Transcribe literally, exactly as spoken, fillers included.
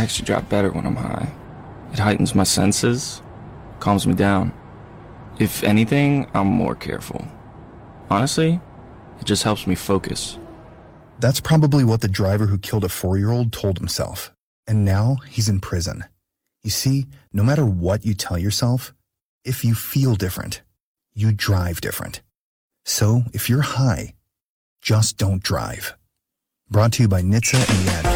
I actually drive better when I'm high. It heightens my senses, calms me down. If anything, I'm more careful. Honestly, it just helps me focus. That's probably what the driver who killed a four-year-old told himself. And now he's in prison. You see, no matter what you tell yourself, if you feel different, you drive different. So if you're high, just don't drive. Brought to you by N H T S A and the Ad